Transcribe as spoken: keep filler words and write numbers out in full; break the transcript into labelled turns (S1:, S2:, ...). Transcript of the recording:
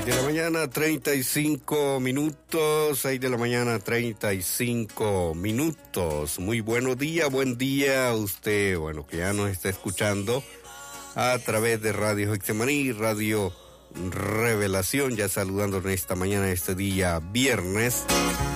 S1: de la mañana, treinta y cinco minutos, seis de la mañana, treinta y cinco minutos. Muy buenos días, buen día a usted, bueno, que ya nos está escuchando a través de Radio Getsemaní, Radio Revelación, ya saludándonos esta mañana, este día viernes.